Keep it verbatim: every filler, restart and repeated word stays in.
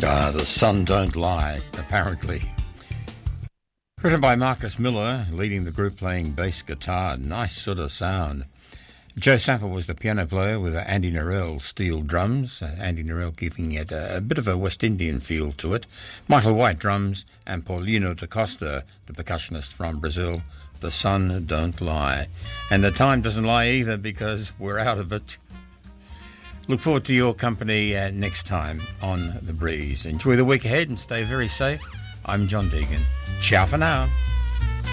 Uh, the sun don't lie, apparently. Written by Marcus Miller, leading the group playing bass guitar. Nice sort of sound. Joe Sapper was the piano player with Andy Narell steel drums. Uh, Andy Narell giving it a, a bit of a West Indian feel to it. Michael White drums and Paulino da Costa, the percussionist from Brazil. The sun don't lie. And the time doesn't lie either because we're out of it. Look forward to your company uh, next time on The Breeze. Enjoy the week ahead and stay very safe. I'm John Deegan. Ciao for now.